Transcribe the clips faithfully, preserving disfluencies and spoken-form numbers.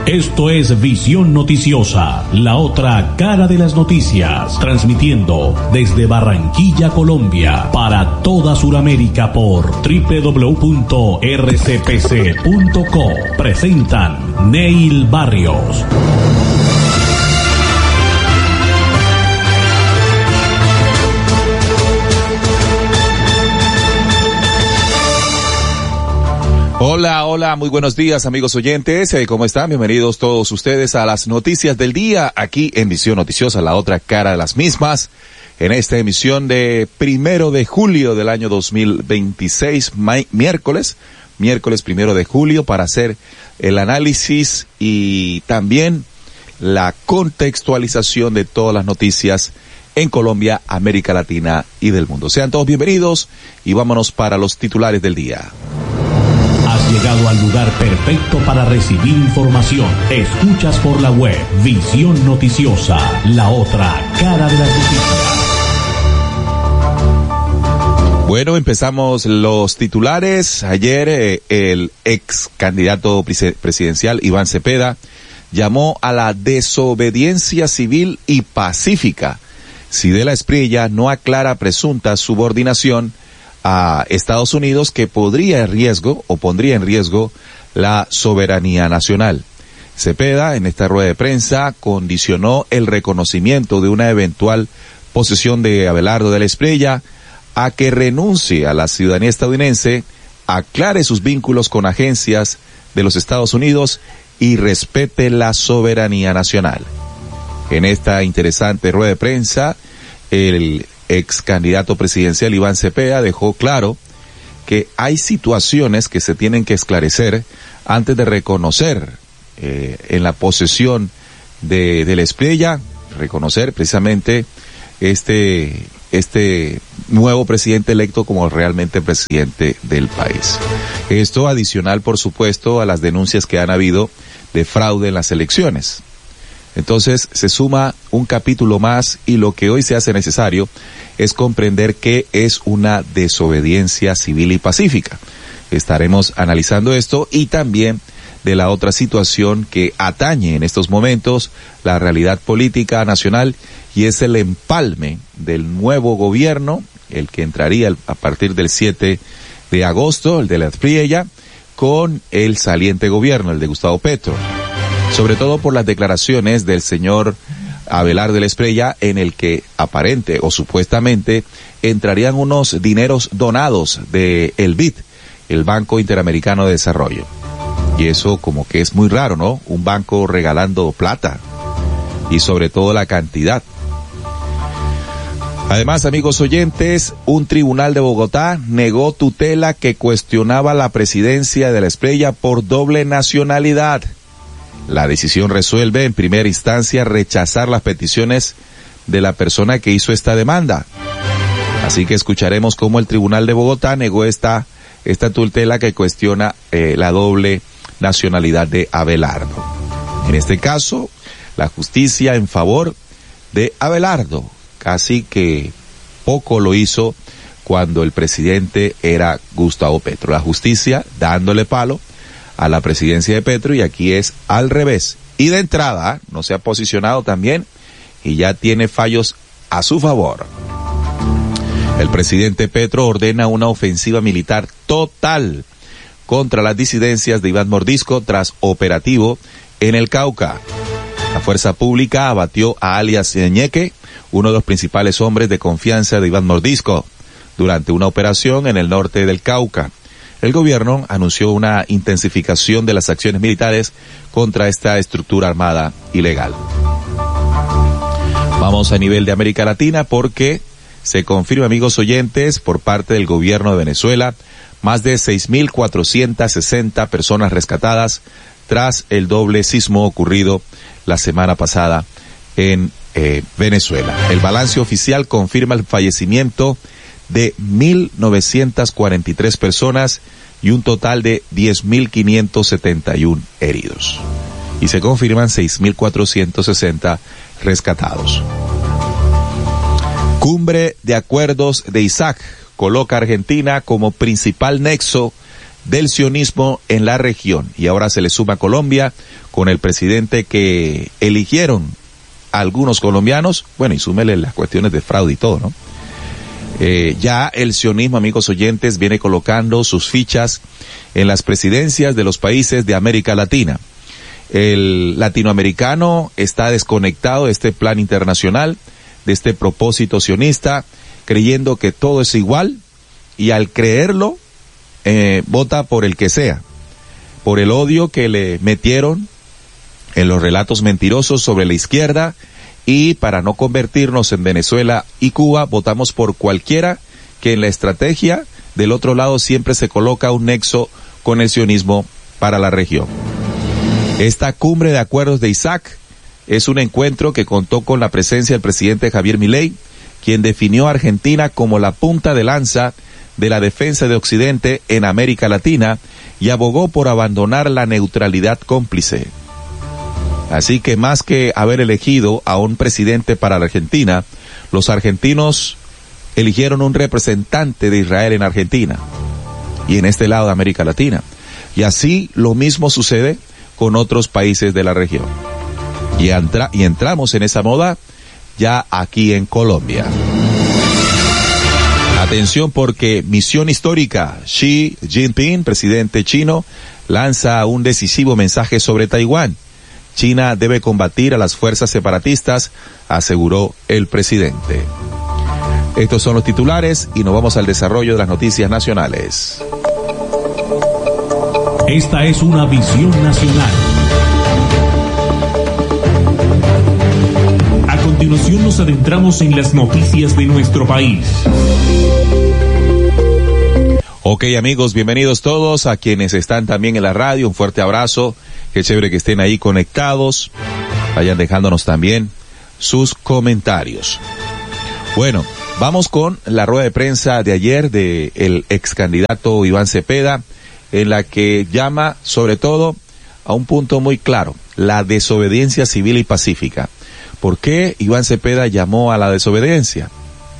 Esto es Visión Noticiosa, la otra cara de las noticias, transmitiendo desde Barranquilla, Colombia, para toda Sudamérica por doble u doble u doble u punto r c p c punto co. Presentan Neil Barrios. Hola, hola, muy buenos días amigos oyentes, ¿cómo están? Bienvenidos todos ustedes a las noticias del día, aquí en Visión Noticiosa, la otra cara de las mismas, en esta emisión de primero de julio del año dos mil veintiséis, miércoles, miércoles primero de julio, para hacer el análisis y también la contextualización de todas las noticias en Colombia, América Latina y del mundo. Sean todos bienvenidos y vámonos para los titulares del día. Has llegado al lugar perfecto para recibir información. Escuchas por la web Visión Noticiosa, la otra cara de las noticias. Bueno, empezamos los titulares. Ayer eh, el ex candidato presidencial Iván Cepeda llamó a la desobediencia civil y pacífica si de la Espriella no aclara presunta subordinación a Estados Unidos que podría en riesgo o pondría en riesgo la soberanía nacional. Cepeda, en esta rueda de prensa, condicionó el reconocimiento de una eventual posesión de Abelardo de la Espriella a que renuncie a la ciudadanía estadounidense, aclare sus vínculos con agencias de los Estados Unidos y respete la soberanía nacional. En esta interesante rueda de prensa, el ex candidato presidencial Iván Cepeda dejó claro que hay situaciones que se tienen que esclarecer antes de reconocer eh, en la posesión de, de la Espriella, reconocer precisamente este, este nuevo presidente electo como realmente presidente del país. Esto adicional, por supuesto, a las denuncias que han habido de fraude en las elecciones. Entonces se suma un capítulo más y lo que hoy se hace necesario es comprender qué es una desobediencia civil y pacífica. Estaremos analizando esto y también de la otra situación que atañe en estos momentos la realidad política nacional y es el empalme del nuevo gobierno, el que entraría a partir del siete de agosto, el de la Espriella, con el saliente gobierno, el de Gustavo Petro. Sobre todo por las declaraciones del señor Abelardo de la Espriella, en el que aparente o supuestamente entrarían unos dineros donados de el B I D, el Banco Interamericano de Desarrollo. Y eso como que es muy raro, ¿no? Un banco regalando plata y sobre todo la cantidad. Además, amigos oyentes, un tribunal de Bogotá negó tutela que cuestionaba la presidencia de la Espriella por doble nacionalidad. La decisión resuelve en primera instancia rechazar las peticiones de la persona que hizo esta demanda. Así que escucharemos cómo el Tribunal de Bogotá negó esta, esta tutela que cuestiona eh, la doble nacionalidad de Abelardo. En este caso, la justicia en favor de Abelardo, casi que poco lo hizo cuando el presidente era Gustavo Petro. La justicia dándole palo a la presidencia de Petro y aquí es al revés. Y de entrada no se ha posicionado también y ya tiene fallos a su favor. El presidente Petro ordena una ofensiva militar total contra las disidencias de Iván Mordisco tras operativo en el Cauca. La fuerza pública abatió a alias Ñeque, uno de los principales hombres de confianza de Iván Mordisco, durante una operación en el norte del Cauca. El gobierno anunció una intensificación de las acciones militares contra esta estructura armada ilegal. Vamos a nivel de América Latina porque se confirma, amigos oyentes, por parte del gobierno de Venezuela, más de seis mil cuatrocientas sesenta personas rescatadas tras el doble sismo ocurrido la semana pasada en eh, Venezuela. El balance oficial confirma el fallecimiento de mil novecientas cuarenta y tres personas y un total de diez mil quinientos setenta y uno heridos. Y se confirman seis mil cuatrocientos sesenta rescatados. Cumbre de Acuerdos de Isaac coloca a Argentina como principal nexo del sionismo en la región. Y ahora se le suma Colombia con el presidente que eligieron algunos colombianos, bueno, y súmele las cuestiones de fraude y todo, ¿no? Eh, ya el sionismo, amigos oyentes, viene colocando sus fichas en las presidencias de los países de América Latina. El latinoamericano está desconectado de este plan internacional, de este propósito sionista, creyendo que todo es igual, y al creerlo, eh, vota por el que sea, por el odio que le metieron en los relatos mentirosos sobre la izquierda, y para no convertirnos en Venezuela y Cuba, votamos por cualquiera que en la estrategia del otro lado siempre se coloca un nexo con el sionismo para la región. Esta cumbre de acuerdos de Isaac es un encuentro que contó con la presencia del presidente Javier Milei, quien definió a Argentina como la punta de lanza de la defensa de Occidente en América Latina y abogó por abandonar la neutralidad cómplice. Así que más que haber elegido a un presidente para la Argentina, los argentinos eligieron un representante de Israel en Argentina y en este lado de América Latina. Y así lo mismo sucede con otros países de la región. Y, entra, y entramos en esa moda ya aquí en Colombia. Atención, porque misión histórica. Xi Jinping, presidente chino, lanza un decisivo mensaje sobre Taiwán. China debe combatir a las fuerzas separatistas, aseguró el presidente. Estos son los titulares y nos vamos al desarrollo de las noticias nacionales. Esta es una visión nacional. A continuación nos adentramos en las noticias de nuestro país. Ok, amigos, bienvenidos todos a quienes están también en la radio. Un fuerte abrazo. Qué chévere que estén ahí conectados. Vayan dejándonos también sus comentarios. Bueno, vamos con la rueda de prensa de ayer de el ex candidato Iván Cepeda, en la que llama sobre todo a un punto muy claro: la desobediencia civil y pacífica. ¿Por qué Iván Cepeda llamó a la desobediencia?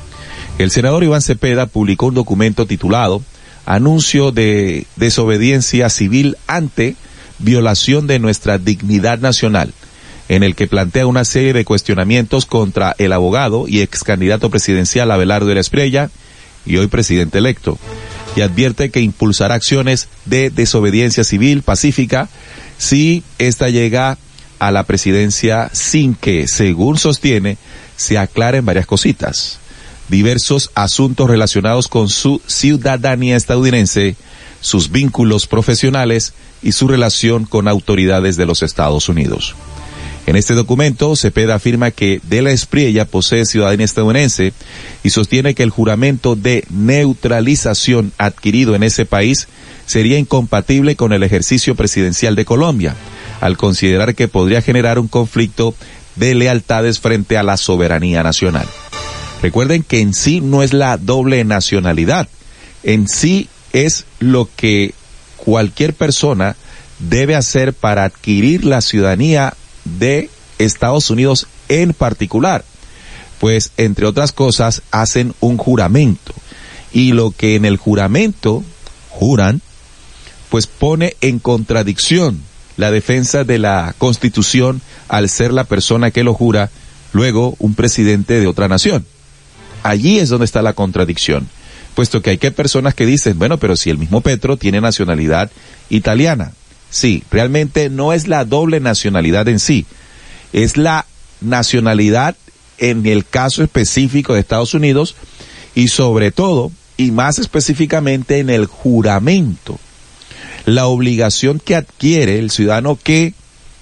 El senador Iván Cepeda publicó un documento titulado Anuncio de desobediencia civil ante violación de nuestra dignidad nacional, en el que plantea una serie de cuestionamientos contra el abogado y ex candidato presidencial Abelardo de la Espriella, y hoy presidente electo, y advierte que impulsará acciones de desobediencia civil pacífica si ésta llega a la presidencia sin que, según sostiene, se aclaren varias cositas. Diversos asuntos relacionados con su ciudadanía estadounidense, sus vínculos profesionales y su relación con autoridades de los Estados Unidos. En este documento, Cepeda afirma que De la Espriella posee ciudadanía estadounidense y sostiene que el juramento de neutralización adquirido en ese país sería incompatible con el ejercicio presidencial de Colombia, al considerar que podría generar un conflicto de lealtades frente a la soberanía nacional. Recuerden que en sí no es la doble nacionalidad, en sí es lo que cualquier persona debe hacer para adquirir la ciudadanía de Estados Unidos en particular, pues entre otras cosas hacen un juramento, y lo que en el juramento juran, pues pone en contradicción la defensa de la Constitución al ser la persona que lo jura luego un presidente de otra nación. Allí es donde está la contradicción, puesto que hay que personas que dicen, bueno, pero si el mismo Petro tiene nacionalidad italiana. Sí, realmente no es la doble nacionalidad en sí, es la nacionalidad en el caso específico de Estados Unidos, y sobre todo, y más específicamente en el juramento, la obligación que adquiere el ciudadano que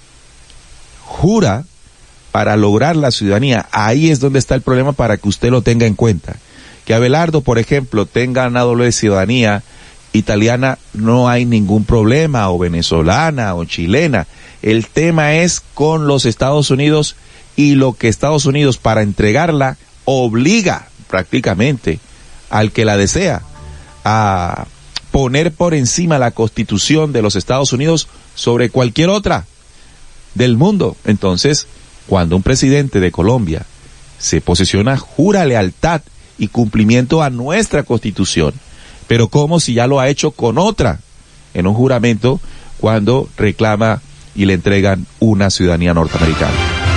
jura para lograr la ciudadanía. Ahí es donde está el problema, para que usted lo tenga en cuenta. Que Abelardo, por ejemplo, tenga una doble ciudadanía italiana, no hay ningún problema, o venezolana, o chilena. El tema es con los Estados Unidos, y lo que Estados Unidos, para entregarla, obliga prácticamente al que la desea a poner por encima la Constitución de los Estados Unidos sobre cualquier otra del mundo. Entonces, cuando un presidente de Colombia se posiciona, jura lealtad y cumplimiento a nuestra Constitución, pero como si ya lo ha hecho con otra. en un juramento cuando reclama y le entregan una ciudadanía norteamericana.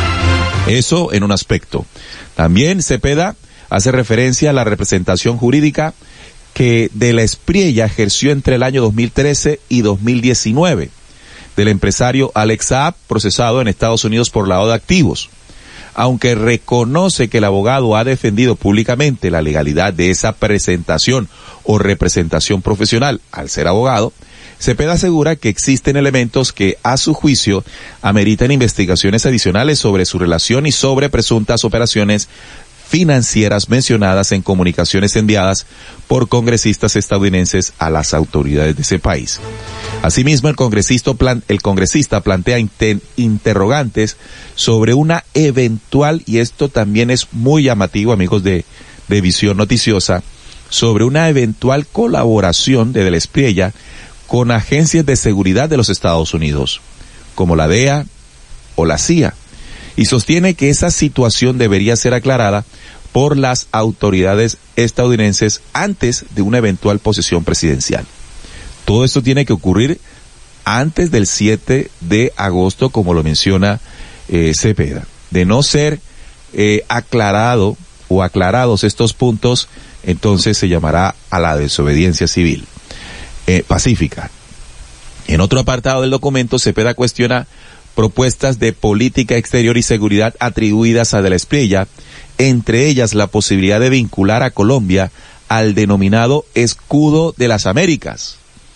Eso en un aspecto. También Cepeda hace referencia a la representación jurídica que de la Espriella ejerció entre el año dos mil trece y dos mil diecinueve, del empresario Alex Saab, procesado en Estados Unidos por lavado de activos. Aunque reconoce que el abogado ha defendido públicamente la legalidad de esa presentación o representación profesional al ser abogado, Cepeda asegura que existen elementos que, a su juicio, ameritan investigaciones adicionales sobre su relación y sobre presuntas operaciones financieras mencionadas en comunicaciones enviadas por congresistas estadounidenses a las autoridades de ese país. Asimismo, el congresista, plan, el congresista plantea inter, interrogantes sobre una eventual, y esto también es muy llamativo, amigos de, de Visión Noticiosa, sobre una eventual colaboración de De la Espriella con agencias de seguridad de los Estados Unidos, como la D E A o la C I A, y sostiene que esa situación debería ser aclarada por las autoridades estadounidenses antes de una eventual posesión presidencial. Todo esto tiene que ocurrir antes del siete de agosto, como lo menciona eh, Cepeda. De no ser eh, aclarado o aclarados estos puntos, entonces se llamará a la desobediencia civil eh, pacífica. En otro apartado del documento, Cepeda cuestiona propuestas de política exterior y seguridad atribuidas a De la Espriella, entre ellas la posibilidad de vincular a Colombia al denominado Escudo de las Américas,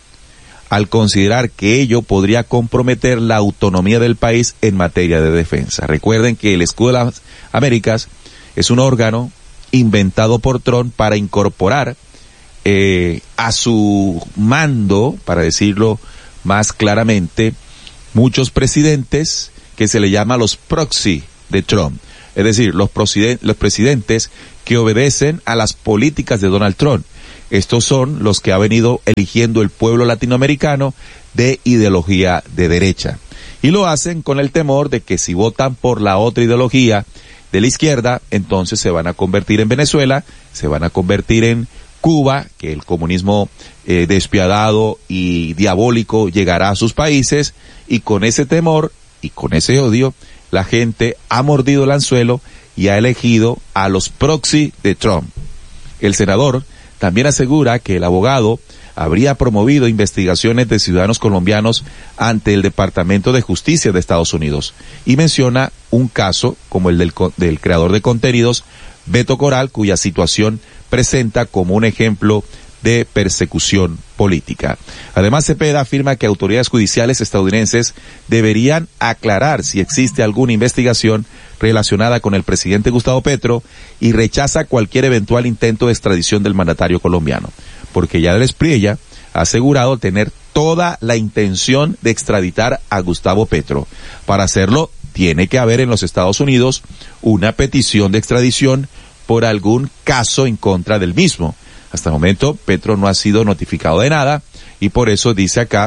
al considerar que ello podría comprometer la autonomía del país en materia de defensa. Recuerden que el Escudo de las Américas es un órgano inventado por Trump para incorporar eh, a su mando, para decirlo más claramente, muchos presidentes que se le llama los proxy de Trump, es decir, los, los presidentes que obedecen a las políticas de Donald Trump. Estos son los que ha venido eligiendo el pueblo latinoamericano de ideología de derecha. Y lo hacen con el temor de que si votan por la otra ideología de la izquierda, entonces se van a convertir en Venezuela, se van a convertir en Cuba, que el comunismo eh, despiadado y diabólico llegará a sus países, y con ese temor y con ese odio, la gente ha mordido el anzuelo y ha elegido a los proxy de Trump. El senador también asegura que el abogado habría promovido investigaciones de ciudadanos colombianos ante el Departamento de Justicia de Estados Unidos y menciona un caso como el del, del creador de contenidos, Beto Coral, cuya situación presenta como un ejemplo de persecución política. Además, Cepeda afirma que autoridades judiciales estadounidenses deberían aclarar si existe alguna investigación relacionada con el presidente Gustavo Petro y rechaza cualquier eventual intento de extradición del mandatario colombiano, porque ya De la Espriella ha asegurado tener toda la intención de extraditar a Gustavo Petro. Para hacerlo, tiene que haber en los Estados Unidos una petición de extradición por algún caso en contra del mismo. Hasta el momento, Petro no ha sido notificado de nada y por eso dice acá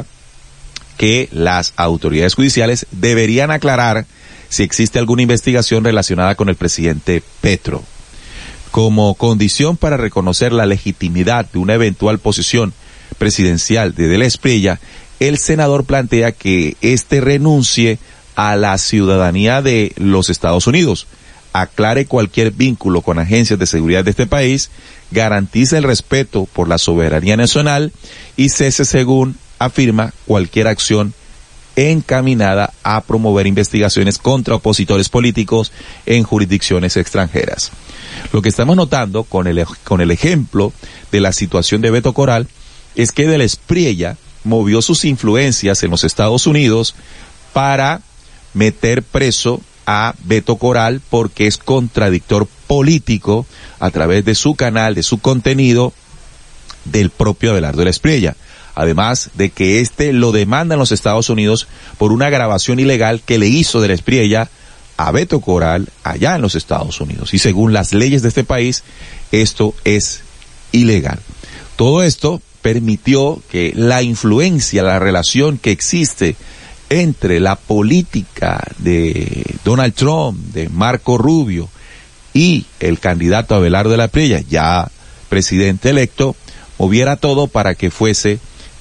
que las autoridades judiciales deberían aclarar si existe alguna investigación relacionada con el presidente Petro. Como condición para reconocer la legitimidad de una eventual posesión presidencial de De la Espriella, el senador plantea que éste renuncie a la ciudadanía de los Estados Unidos, aclare cualquier vínculo con agencias de seguridad de este país, garantice el respeto por la soberanía nacional y cese, según afirma, cualquier acción encaminada a promover investigaciones contra opositores políticos en jurisdicciones extranjeras. Lo que estamos notando con el, con el ejemplo de la situación de Beto Coral es que De la Espriella movió sus influencias en los Estados Unidos para meter preso a Beto Coral porque es contradictor político a través de su canal, de su contenido, del propio Abelardo De la Espriella. Además de que éste lo demanda en los Estados Unidos por una grabación ilegal que le hizo De la Espriella a Beto Coral allá en los Estados Unidos. Y según las leyes de este país, esto es ilegal. Todo esto permitió que la influencia, la relación que existe entre la política de Donald Trump, de Marco Rubio y el candidato Abelardo De la Espriella, ya presidente electo, moviera todo para que fuese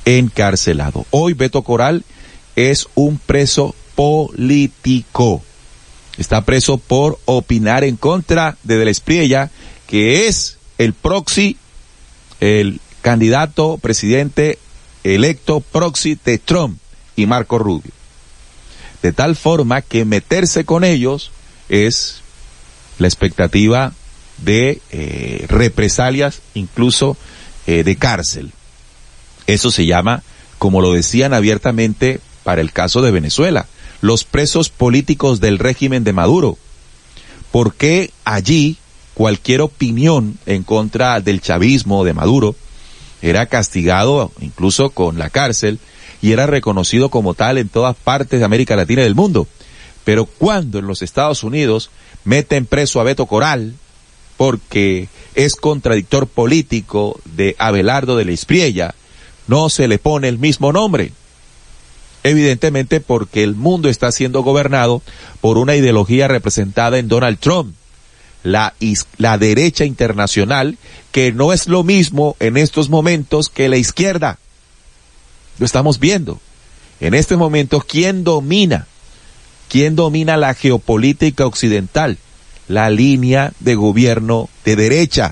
encarcelado. Hoy Beto Corral es un preso político. Está preso por opinar en contra de Del Espriella, que es el proxy, el candidato presidente electo proxy de Trump y Marco Rubio. De tal forma que meterse con ellos es la expectativa de eh, represalias, incluso eh, de cárcel. Eso se llama, como lo decían abiertamente para el caso de Venezuela, los presos políticos del régimen de Maduro. Porque allí cualquier opinión en contra del chavismo de Maduro era castigado incluso con la cárcel y era reconocido como tal en todas partes de América Latina y del mundo. Pero cuando en los Estados Unidos meten preso a Beto Corral porque es contradictor político de Abelardo Del Espriella, no se le pone el mismo nombre. Evidentemente porque el mundo está siendo gobernado por una ideología representada en Donald Trump, la, is, la derecha internacional, que no es lo mismo en estos momentos que la izquierda. Lo estamos viendo. En este momento, ¿quién domina? ¿Quién domina la geopolítica occidental? La línea de gobierno de derecha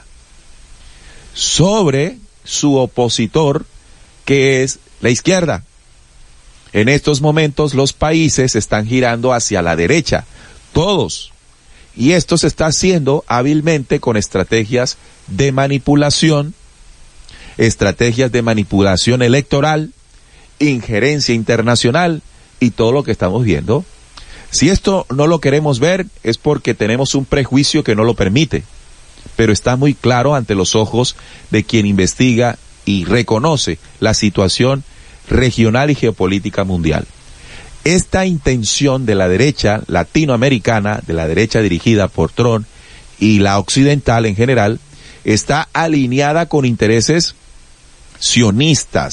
sobre su opositor, que es la izquierda. En estos momentos los países están girando hacia la derecha, todos. Y esto se está haciendo hábilmente con estrategias de manipulación, estrategias de manipulación electoral, injerencia internacional y todo lo que estamos viendo. Si esto no lo queremos ver es porque tenemos un prejuicio que no lo permite, pero está muy claro ante los ojos de quien investiga y reconoce la situación regional y geopolítica mundial. Esta intención de la derecha latinoamericana, de la derecha dirigida por Trump y la occidental en general, está alineada con intereses sionistas,